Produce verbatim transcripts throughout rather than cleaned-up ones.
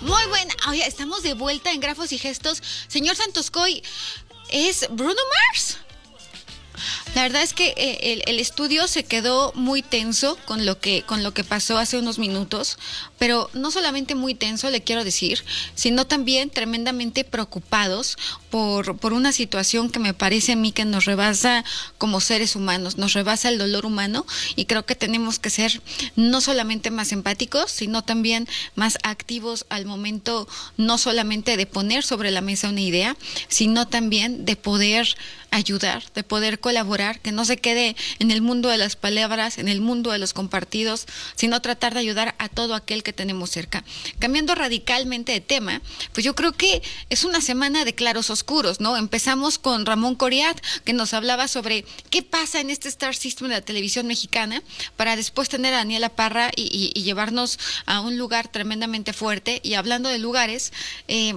Muy buena. Oye, estamos de vuelta en Grafos y Gestos. Señor Santoscoy, ¿es Bruno Mars? La verdad es que eh, el, el estudio se quedó muy tenso con lo que con lo que pasó hace unos minutos, pero no solamente muy tenso, le quiero decir, sino también tremendamente preocupados por, por una situación que me parece a mí que nos rebasa como seres humanos, nos rebasa el dolor humano, y creo que tenemos que ser no solamente más empáticos, sino también más activos al momento, no solamente de poner sobre la mesa una idea, sino también de poder ayudar, de poder colaborar, que no se quede en el mundo de las palabras, en el mundo de los compartidos, sino tratar de ayudar a todo aquel que tenemos cerca. Cambiando radicalmente de tema, pues yo creo que es una semana de claros oscuros, ¿no? Empezamos con Ramón Coriat, que nos hablaba sobre qué pasa en este Star System de la televisión mexicana, para después tener a Daniela Parra y, y, y llevarnos a un lugar tremendamente fuerte. Y hablando de lugares, eh,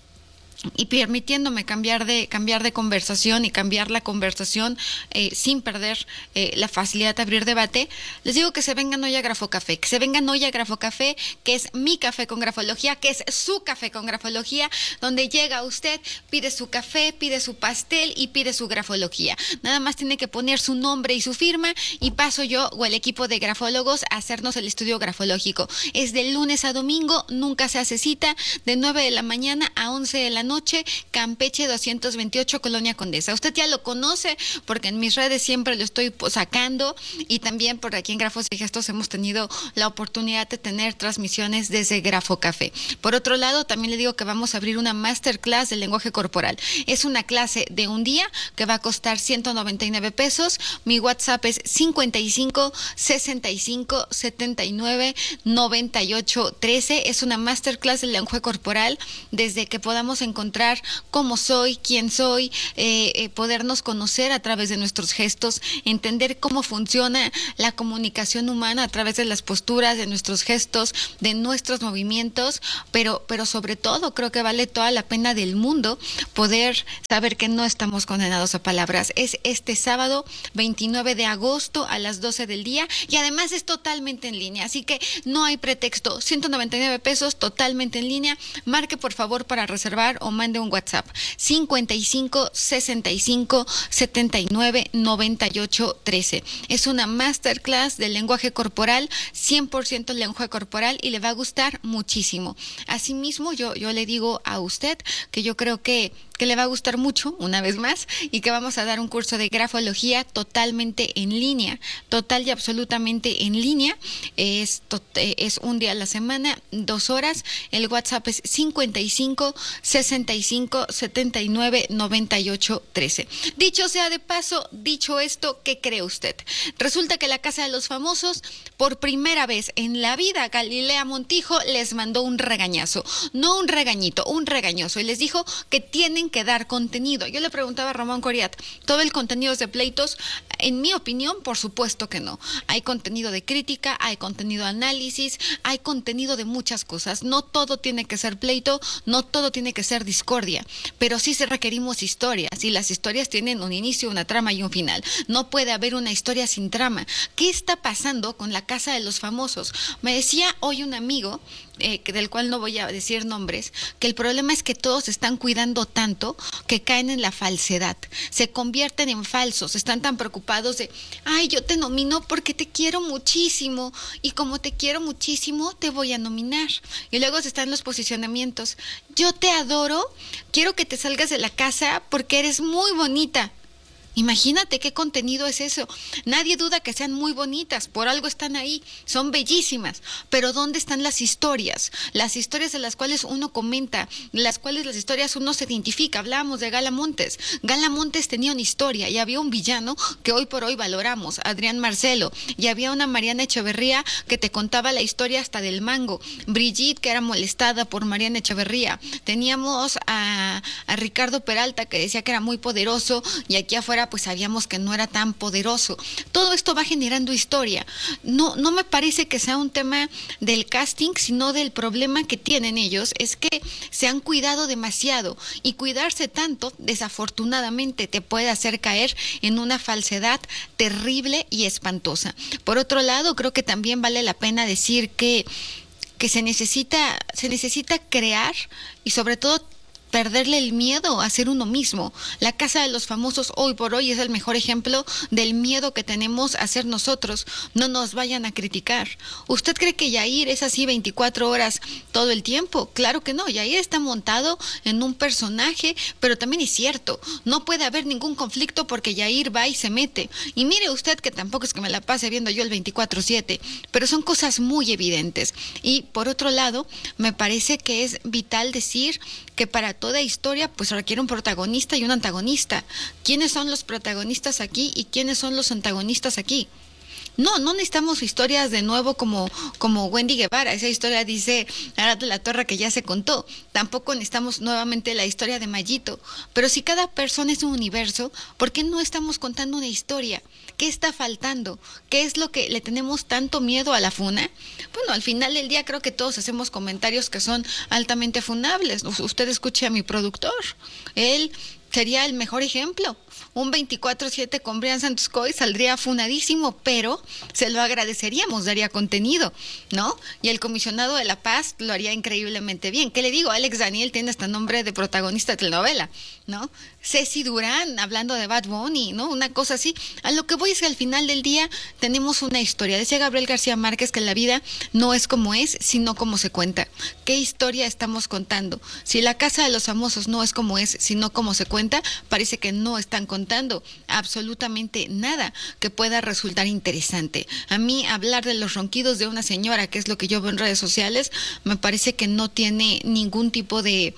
y permitiéndome cambiar de cambiar de conversación y cambiar la conversación eh, sin perder eh, la facilidad de abrir debate, les digo que se vengan hoy a Grafocafé, que se vengan hoy a Grafocafé, que es mi café con grafología, que es su café con grafología, donde llega usted, pide su café, pide su pastel y pide su grafología. Nada más tiene que poner su nombre y su firma, y paso yo o el equipo de grafólogos a hacernos el estudio grafológico. Es de lunes a domingo, nunca se hace cita, de nueve de la mañana a once de la noche. Campeche doscientos veintiocho, Colonia Condesa. Usted ya lo conoce porque en mis redes siempre lo estoy sacando, y también por aquí en Grafos y Gestos hemos tenido la oportunidad de tener transmisiones desde Grafocafé. Por otro lado, también le digo que vamos a abrir una masterclass de lenguaje corporal. Es una clase de un día que va a costar ciento noventa y nueve pesos. Mi WhatsApp es cincuenta y cinco, sesenta y cinco, setenta y nueve, noventa y ocho, trece. Es una masterclass de lenguaje corporal, desde que podamos encontrar encontrar cómo soy, quién soy, eh, eh, podernos conocer a través de nuestros gestos, entender cómo funciona la comunicación humana a través de las posturas, de nuestros gestos, de nuestros movimientos, pero, pero sobre todo creo que vale toda la pena del mundo poder saber que no estamos condenados a palabras. Es este sábado veintinueve de agosto a las doce del día, y además es totalmente en línea, así que no hay pretexto. ciento noventa y nueve pesos, totalmente en línea. Marque por favor para reservar o mande un WhatsApp cincuenta y cinco, sesenta y cinco, setenta y nueve, noventa y ocho, trece. Es una masterclass de lenguaje corporal, cien por ciento lenguaje corporal, y le va a gustar muchísimo. Asimismo, yo, yo le digo a usted que yo creo que que le va a gustar mucho, una vez más, y que vamos a dar un curso de grafología totalmente en línea, total y absolutamente en línea. Es, es un día a la semana, dos horas. El WhatsApp es cincuenta y cinco, sesenta y cinco, setenta y nueve, noventa y ocho, trece. Dicho sea de paso, dicho esto, ¿qué cree usted? Resulta que la Casa de los Famosos, por primera vez en la vida, Galilea Montijo les mandó un regañazo, no un regañito, un regañoso, y les dijo que tienen que dar contenido. Yo le preguntaba a Ramón Coriat, ¿todo el contenido es de pleitos? En mi opinión, por supuesto que no. Hay contenido de crítica, hay contenido de análisis, hay contenido de muchas cosas. No todo tiene que ser pleito, no todo tiene que ser discordia, pero sí se requerimos historias, y las historias tienen un inicio, una trama y un final. No puede haber una historia sin trama. ¿Qué está pasando con la Casa de los Famosos? Me decía hoy un amigo, Eh, del cual no voy a decir nombres, que el problema es que todos están cuidando tanto que caen en la falsedad, se convierten en falsos, están tan preocupados de, ay, yo te nomino porque te quiero muchísimo, y como te quiero muchísimo te voy a nominar, y luego están los posicionamientos, yo te adoro, quiero que te salgas de la casa porque eres muy bonita. Imagínate qué contenido es eso. Nadie duda que sean muy bonitas, por algo están ahí, son bellísimas, pero ¿dónde están las historias? Las historias de las cuales uno comenta, las cuales las historias uno se identifica. Hablábamos de Gala Montes. Gala Montes tenía una historia y había un villano que hoy por hoy valoramos, Adrián Marcelo, y había una Mariana Echeverría que te contaba la historia hasta del mango, Brigitte, que era molestada por Mariana Echeverría, teníamos a, a Ricardo Peralta, que decía que era muy poderoso, y aquí afuera pues sabíamos que no era tan poderoso. Todo esto va generando historia. No, no me parece que sea un tema del casting, sino del problema que tienen ellos, es que se han cuidado demasiado, y cuidarse tanto, desafortunadamente, te puede hacer caer en una falsedad terrible y espantosa. Por otro lado, creo que también vale la pena decir que que se necesita, se necesita crear y sobre todo perderle el miedo a ser uno mismo. La Casa de los Famosos hoy por hoy es el mejor ejemplo del miedo que tenemos a ser nosotros. No nos vayan a criticar. ¿Usted cree que Yair es así veinticuatro horas todo el tiempo? Claro que no. Yair está montado en un personaje, pero también es cierto, no puede haber ningún conflicto porque Yair va y se mete. Y mire usted que tampoco es que me la pase viendo yo el veinticuatro siete, pero son cosas muy evidentes. Y por otro lado, me parece que es vital decir que para toda historia pues requiere un protagonista y un antagonista. ¿Quiénes son los protagonistas aquí y quiénes son los antagonistas aquí? No, no necesitamos historias de nuevo como, como Wendy Guevara. Esa historia dice Arad de la Torre que ya se contó. Tampoco necesitamos nuevamente la historia de Mayito. Pero si cada persona es un universo, ¿por qué no estamos contando una historia? ¿Qué está faltando? ¿Qué es lo que le tenemos tanto miedo a la funa? Bueno, al final del día creo que todos hacemos comentarios que son altamente funables. Usted escuche a mi productor. Él sería el mejor ejemplo. Un veinticuatro siete con Brian Santoscoy saldría funadísimo, pero se lo agradeceríamos, daría contenido, ¿no? Y el comisionado de La Paz lo haría increíblemente bien. ¿Qué le digo? Alex Daniel tiene hasta nombre de protagonista de telenovela, ¿no? Ceci Durán hablando de Bad Bunny, ¿no? Una cosa así. A lo que voy es que al final del día tenemos una historia. Decía Gabriel García Márquez que la vida no es como es, sino como se cuenta. ¿Qué historia estamos contando? Si La Casa de los Famosos no es como es, sino como se cuenta, parece que no están contando absolutamente nada que pueda resultar interesante. A mí hablar de los ronquidos de una señora, que es lo que yo veo en redes sociales, me parece que no tiene ningún tipo de...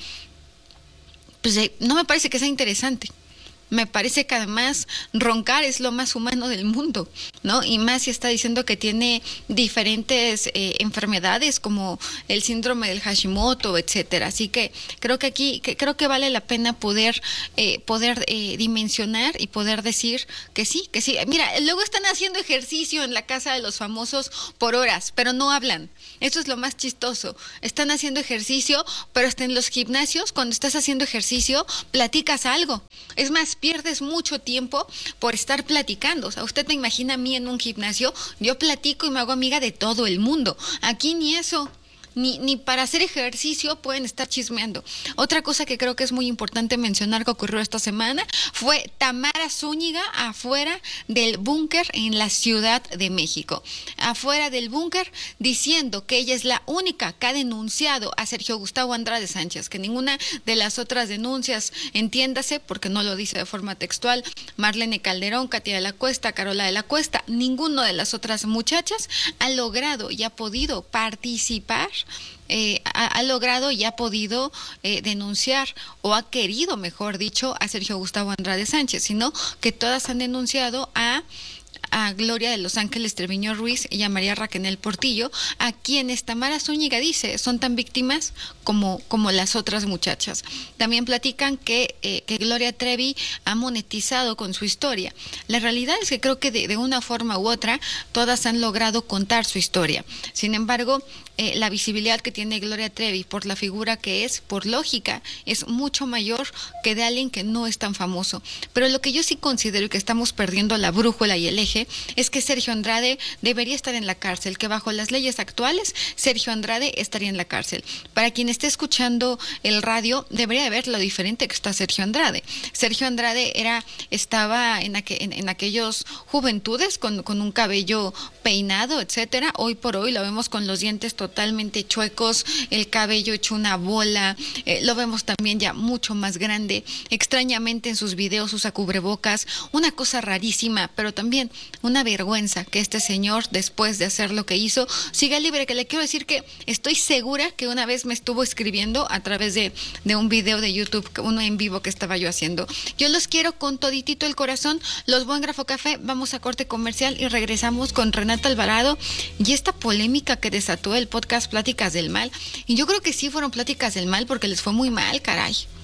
Pues de, no me parece que sea interesante. Me parece que además roncar es lo más humano del mundo, ¿no? Y más si está diciendo que tiene diferentes eh, enfermedades como el síndrome del Hashimoto, etcétera. Así que creo que aquí que, creo que vale la pena poder eh, poder eh, dimensionar y poder decir que sí, que sí. Mira, luego están haciendo ejercicio en la Casa de los Famosos por horas, pero no hablan. Eso es lo más chistoso. Están haciendo ejercicio, pero hasta en los gimnasios, cuando estás haciendo ejercicio, platicas algo. Es más, pierdes mucho tiempo por estar platicando. O sea, usted me imagina a mí en un gimnasio, yo platico y me hago amiga de todo el mundo. Aquí ni eso. Ni, ni para hacer ejercicio pueden estar chismeando. Otra cosa que creo que es muy importante mencionar que ocurrió esta semana fue Tamara Zúñiga afuera del búnker en la Ciudad de México. Afuera del búnker diciendo que ella es la única que ha denunciado a Sergio Gustavo Andrade Sánchez, que ninguna de las otras denuncias, entiéndase, porque no lo dice de forma textual, Marlene Calderón, Katia de la Cuesta, Carola de la Cuesta, ninguno de las otras muchachas ha logrado y ha podido participar Eh, ha, ha logrado y ha podido eh, denunciar o ha querido, mejor dicho, a Sergio Gustavo Andrade Sánchez, sino que todas han denunciado a a Gloria de Los Ángeles Treviño Ruiz y a María Raquel Portillo, a quienes Tamara Zúñiga dice son tan víctimas como, como las otras muchachas. También platican que, eh, que Gloria Trevi ha monetizado con su historia. La realidad es que creo que de, de una forma u otra todas han logrado contar su historia. Sin embargo, eh, la visibilidad que tiene Gloria Trevi por la figura que es, por lógica, es mucho mayor que de alguien que no es tan famoso. Pero lo que yo sí considero que estamos perdiendo la brújula y el eje es que Sergio Andrade debería estar en la cárcel, que bajo las leyes actuales Sergio Andrade estaría en la cárcel. Para quien esté escuchando el radio, debería de ver lo diferente que está Sergio Andrade. Sergio Andrade era, estaba en, aqu en, en aquellos juventudes con, con un cabello peinado, etcétera. Hoy por hoy lo vemos con los dientes totalmente chuecos, el cabello hecho una bola, eh, lo vemos también ya mucho más grande. Extrañamente en sus videos usa cubrebocas, una cosa rarísima, pero también una vergüenza que este señor, después de hacer lo que hizo, siga libre. Que le quiero decir que estoy segura que una vez me estuvo escribiendo a través de, de un video de YouTube, uno en vivo que estaba yo haciendo. Yo los quiero con toditito el corazón. Los Buen Grafo Café, vamos a corte comercial y regresamos con Renata Alvarado y esta polémica que desató el podcast Pláticas del Mal. Y yo creo que sí fueron Pláticas del Mal porque les fue muy mal, caray.